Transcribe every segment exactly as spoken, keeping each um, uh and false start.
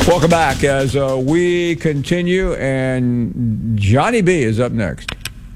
Welcome back as uh, we continue, and Johnny B is up next.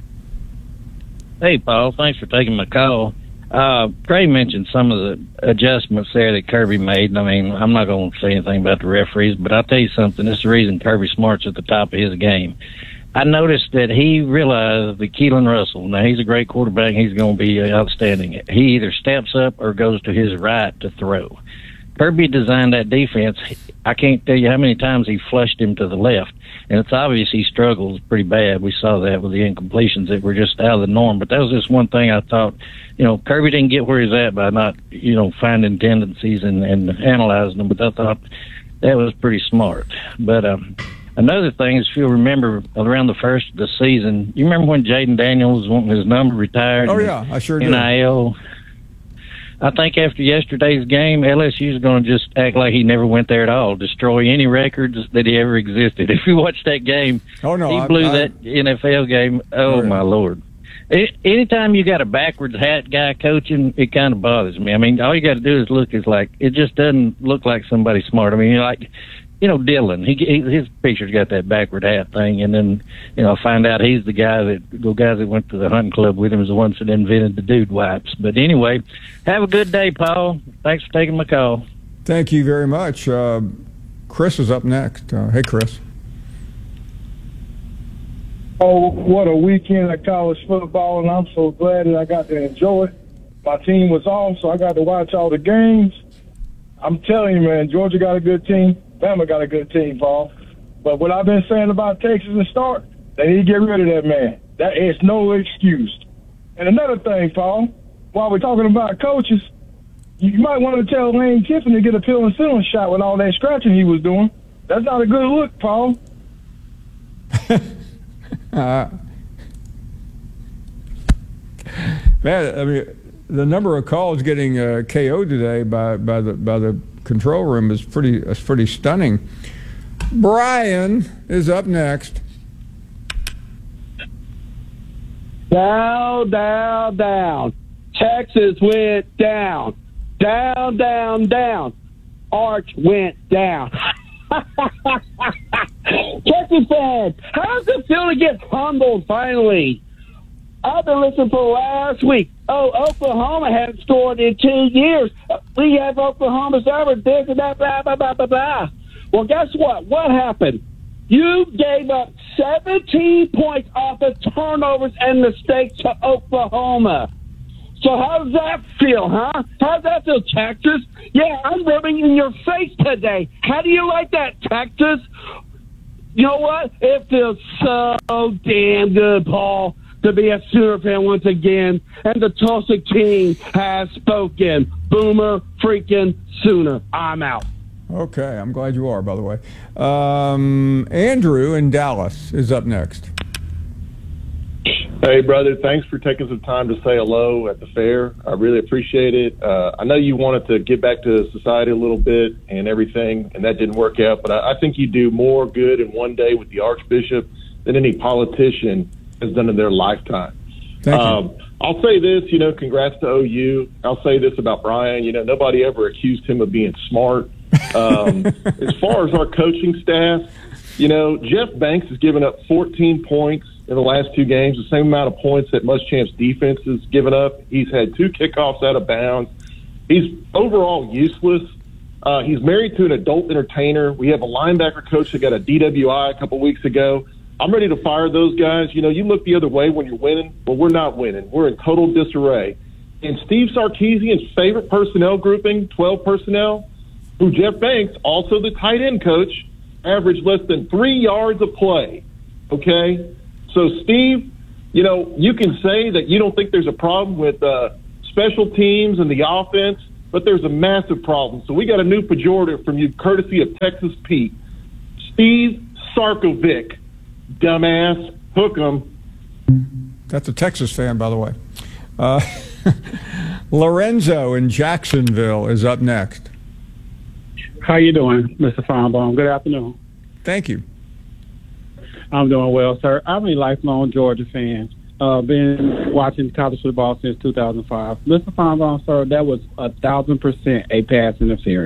Hey, Paul. Thanks for taking my call. Uh, Trey mentioned some of the adjustments there that Kirby made. I mean, I'm not going to say anything about the referees, but I'll tell you something. This is the reason Kirby Smart's at the top of his game. I noticed that he realized that Keelan Russell, now he's a great quarterback, he's going to be outstanding. He either steps up or goes to his right to throw. Kirby designed that defense. I can't tell you how many times he flushed him to the left, and it's obvious he struggles pretty bad. We saw that with the incompletions that were just out of the norm. But that was just one thing I thought, you know, Kirby didn't get where he's at by not, you know, finding tendencies and, and analyzing them. But I thought that was pretty smart. But um, another thing is, if you'll remember, around the first of the season, you remember when Jaden Daniels was wanting his number retired? Oh, yeah, I sure do. N I L. I think after yesterday's game, L S U is going to just act like he never went there at all, destroy any records that he ever existed. If you watch that game, oh, no, he I, blew I, that N F L game. Oh, my Lord. It, anytime you got a backwards hat guy coaching, it kind of bothers me. I mean, all you got to do is look. Is like it just doesn't look like somebody smart. I mean, you're like, you know, Dylan. He, he his picture's got that backward hat thing, and then you know, I find out he's the guy that the guys that went to the hunting club with him is the ones that invented the dude wipes. But anyway, have a good day, Paul. Thanks for taking my call. Thank you very much. Uh, Chris is up next. Uh, hey, Chris. Oh, what a weekend of college football, and I'm so glad that I got to enjoy it. My team was off, so I got to watch all the games. I'm telling you, man, Georgia got a good team. Bama got a good team, Paul. But what I've been saying about Texas and Stark, they need to get rid of that man. That is no excuse. And another thing, Paul, while we're talking about coaches, you might want to tell Lane Kiffin to get a penicillin shot with all that scratching he was doing. That's not a good look, Paul. uh, man, I mean, the number of calls getting uh, K O'd today by, by the by the control room is pretty is pretty stunning. Brian is up next. Down, down, down. Texas went down. Down, down, down. Arch went down. Texas fans, how does it feel to get humbled finally? I've been listening for last week. Oh, Oklahoma hasn't scored in two years. We have Oklahoma's ever this and that, blah, blah, blah, blah, blah. Well, guess what? What happened? You gave up seventeen points off of turnovers and mistakes to Oklahoma. So how does that feel, huh? How does that feel, Texas? Yeah, I'm rubbing in your face today. How do you like that, Texas? You know what? It feels so damn good, Paul, to be a Sooner fan once again. And the Tulsa King has spoken. Boomer freaking Sooner. I'm out. Okay, I'm glad you are, by the way. Um, Andrew in Dallas is up next. Hey, brother, thanks for taking some time to say hello at the fair. I really appreciate it. Uh, I know you wanted to get back to society a little bit and everything, and that didn't work out, but I, I think you do more good in one day with the Archbishop than any politician has done in their lifetime. Thank um, you. I'll say this, you know, congrats to O U. I'll say this about Brian. You know, nobody ever accused him of being smart. Um, as far as our coaching staff, you know, Jeff Banks has given up fourteen points in the last two games, the same amount of points that Muschamp's defense has given up. He's had two kickoffs out of bounds. He's overall useless. Uh, he's married to an adult entertainer. We have a linebacker coach that got a D W I a couple weeks ago. I'm ready to fire those guys. You know, you look the other way when you're winning. Well, we're not winning. We're in total disarray. And Steve Sarkisian's favorite personnel grouping, twelve personnel, who Jeff Banks, also the tight end coach, averaged less than three yards of play. Okay? So, Steve, you know, you can say that you don't think there's a problem with uh, special teams and the offense, but there's a massive problem. So we got a new pejorative from you, courtesy of Texas Pete. Steve Sarkovic, dumbass, hook 'em. That's a Texas fan, by the way. Uh, Lorenzo in Jacksonville is up next. How you doing, Mister Feinbaum? Good afternoon. Thank you. I'm doing well, sir. I'm a lifelong Georgia fan. Uh, been watching college football since two thousand five. Mister Feinbaum, sir, that was a thousand percent a pass interference.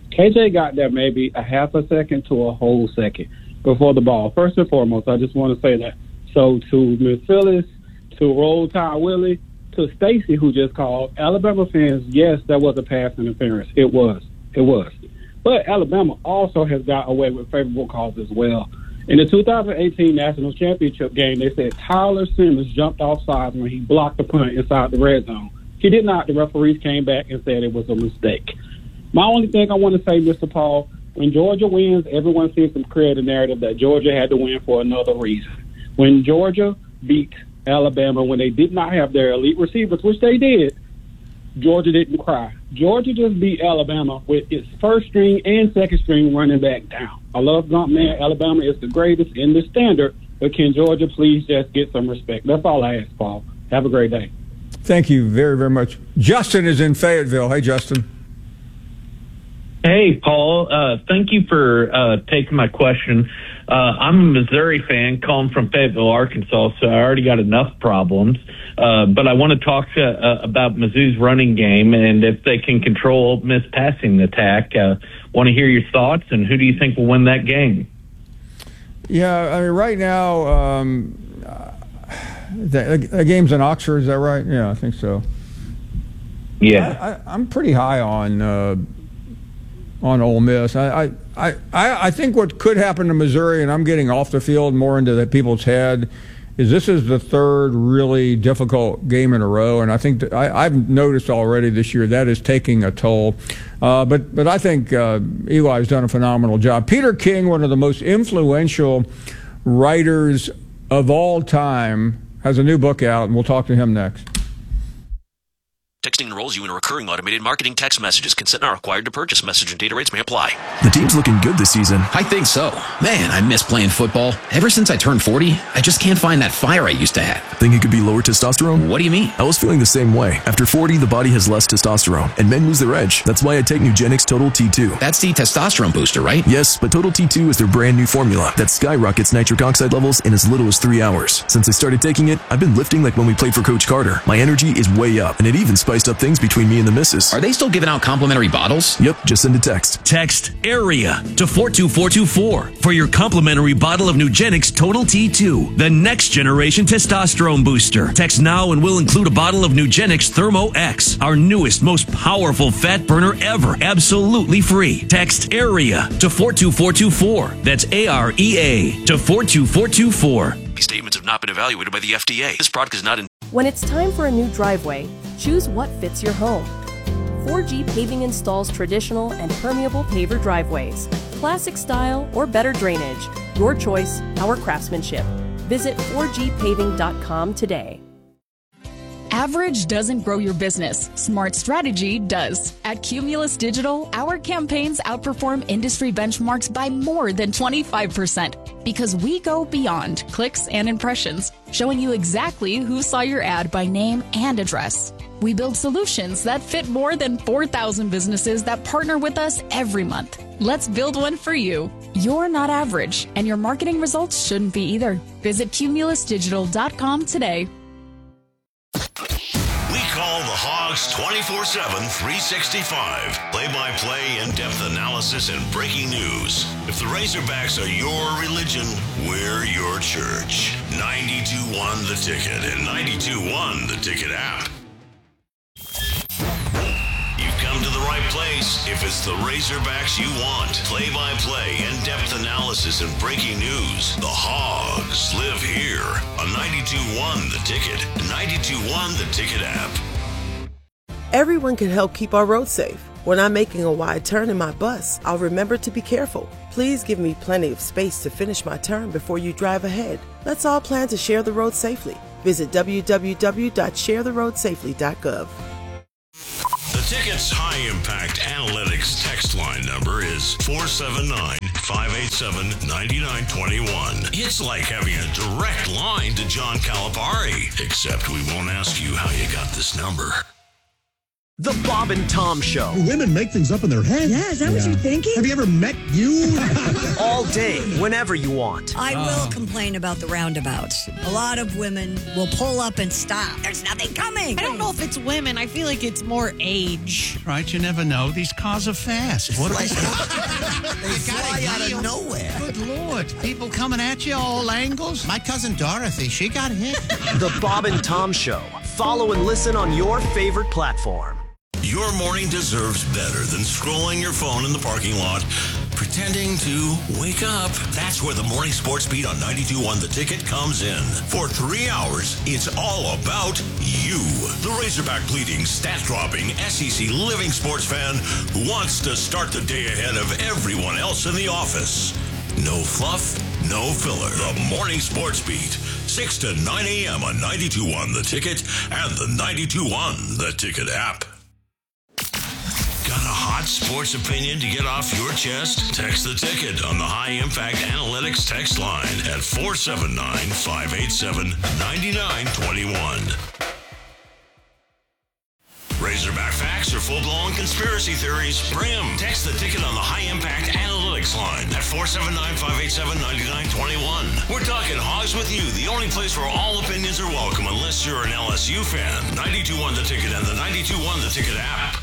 K J got there maybe a half a second to a whole second before the ball. First and foremost, I just want to say that. So to Miz Phyllis, to Roll Tide Willie, to Stacy, who just called, Alabama fans, yes, that was a pass interference. It was. It was. But Alabama also has got away with favorable calls as well. In the two thousand eighteen National Championship game, they said Tyler Simmons jumped off sides when he blocked the punt inside the red zone. He did not. The referees came back and said it was a mistake. My only thing I want to say, Mister Paul, when Georgia wins, everyone seems to create a narrative that Georgia had to win for another reason. When Georgia beat Alabama when they did not have their elite receivers, which they did, Georgia didn't cry. Georgia just beat Alabama with its first string and second string running back down. I love Gump, man. Alabama is the greatest in the standard, but can Georgia please just get some respect? That's all I ask, Paul. Have a great day. Thank you very, very much. Justin is in Fayetteville. Hey, Justin. Hey, Paul. Uh, thank you for uh, taking my question. Uh, I'm a Missouri fan calling from Fayetteville, Arkansas, so I already got enough problems. Uh, but I want to talk to, uh, about Mizzou's running game and if they can control Miss passing attack. Uh, want to hear your thoughts, and who do you think will win that game? Yeah, I mean, right now, um, uh, the, the game's in Oxford, is that right? Yeah, I think so. Yeah. I, I, I'm pretty high on uh, on Ole Miss. I, I, I, I think what could happen to Missouri, and I'm getting off the field more into the people's head, is this is the third really difficult game in a row, and I think that I, I've noticed already this year that is taking a toll. Uh, but but I think uh, Eli's done a phenomenal job. Peter King, one of the most influential writers of all time, has a new book out, and we'll talk to him next. Texting enrolls you in recurring automated marketing text messages. Consent not required to purchase. Message and data rates may apply. The team's looking good this season. I think so. Man, I miss playing football. Ever since I turned forty, I just can't find that fire I used to have. Think it could be lower testosterone? What do you mean? I was feeling the same way. After forty, the body has less testosterone, and men lose their edge. That's why I take Nugenix Total T two. That's the testosterone booster, right? Yes, but Total T two is their brand new formula that skyrockets nitric oxide levels in as little as three hours. Since I started taking it, I've been lifting like when we played for Coach Carter. My energy is way up, and it even spiced up things between me and the missus. Are they still giving out complimentary bottles? Yep, just send a text. Text AREA to four two four two four for your complimentary bottle of Nugenix Total T two, the next generation testosterone booster. Text now and we'll include a bottle of Nugenix Thermo X, our newest, most powerful fat burner ever, absolutely free. Text AREA to four two four two four. That's A R E A to four two four two four. These statements have not been evaluated by the F D A. This product is not in. When it's time for a new driveway, choose what fits your home. four G Paving installs traditional and permeable paver driveways, classic style or better drainage. Your choice, our craftsmanship. Visit four G paving dot com today. Average doesn't grow your business. Smart strategy does. At Cumulus Digital, our campaigns outperform industry benchmarks by more than twenty-five percent because we go beyond clicks and impressions, showing you exactly who saw your ad by name and address. We build solutions that fit more than four thousand businesses that partner with us every month. Let's build one for you. You're not average, and your marketing results shouldn't be either. Visit cumulus digital dot com today. We call the Hogs twenty-four seven, three sixty-five. Play-by-play, in-depth analysis, and breaking news. If the Razorbacks are your religion, we're your church. ninety-two one The Ticket and ninety-two one The Ticket app. You've come to the right place if it's the Razorbacks you want. Play-by-play, in-depth analysis, and breaking news. The Hogs live here on ninety-two one The Ticket and ninety-two one The Ticket app. Everyone can help keep our roads safe. When I'm making a wide turn in my bus, I'll remember to be careful. Please give me plenty of space to finish my turn before you drive ahead. Let's all plan to share the road safely. Visit w w w dot share the road safely dot gov. The Ticket's high-impact analytics text line number is four seven nine, five eight seven, nine nine two one. It's like having a direct line to John Calipari, except we won't ask you how you got this number. The Bob and Tom Show. Women make things up in their head. Yeah, is that yeah. what you're thinking? Have you ever met you? All day, whenever you want. I oh. will complain about the roundabouts. A lot of women will pull up and stop. There's nothing coming. I don't know if it's women. I feel like it's more age. Right, you never know. These cars are fast. What are they? They fly out of nowhere. Good Lord. People coming at you all angles. My cousin Dorothy, she got hit. The Bob and Tom Show. Follow and listen on your favorite platform. Your morning deserves better than scrolling your phone in the parking lot, pretending to wake up. That's where the Morning Sports Beat on ninety-two point one The Ticket comes in. For three hours, it's all about you. The Razorback bleeding, stat-dropping, S E C living sports fan who wants to start the day ahead of everyone else in the office. No fluff, no filler. The Morning Sports Beat, six to nine a.m. on ninety-two point one The Ticket and the ninety-two point one The Ticket app. Got a hot sports opinion to get off your chest? Text the ticket on the High Impact Analytics text line at four seven nine, five eight seven, nine nine two one. Razorback facts or full-blown conspiracy theories? Bring them. Text the ticket on the High Impact Analytics line at four seven nine, five eight seven, nine nine two one. We're talking Hogs with You, the only place where all opinions are welcome unless you're an L S U fan. ninety-two point one The Ticket and the ninety-two point one The Ticket app.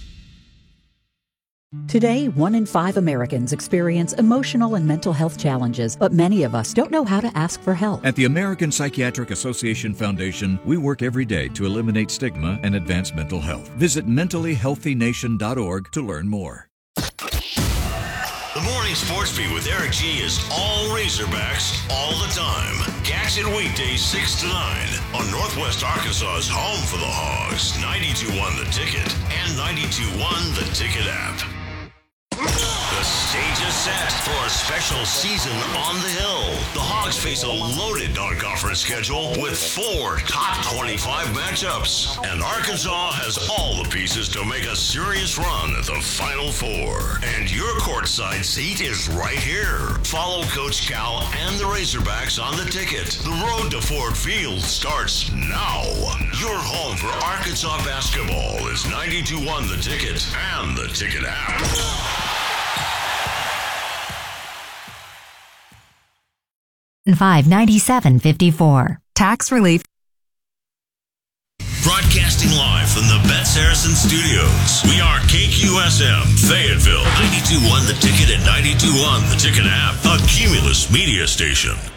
Today, one in five Americans experience emotional and mental health challenges, but many of us don't know how to ask for help. At the American Psychiatric Association Foundation, we work every day to eliminate stigma and advance mental health. Visit mentally healthy nation dot org to learn more. The Morning Sports Beat with Eric G is all Razorbacks all the time. Catch it weekdays six to nine on Northwest Arkansas's home for the Hogs, ninety-two point one The Ticket and ninety-two point one The Ticket app. The stage is set for a special season on the Hill. The Hogs face a loaded non-conference schedule with four top twenty-five matchups. And Arkansas has all the pieces to make a serious run at the Final Four. And your courtside seat is right here. Follow Coach Cal and the Razorbacks on the Ticket. The road to Ford Field starts now. Your home for Arkansas basketball is ninety-two point one The Ticket and the Ticket app. five ninety-seven fifty-four. Tax relief. Broadcasting live from the Bet Saracen Studios. We are K Q S M, Fayetteville, ninety-two point one The Ticket and ninety-two point one The Ticket app, a Cumulus media station.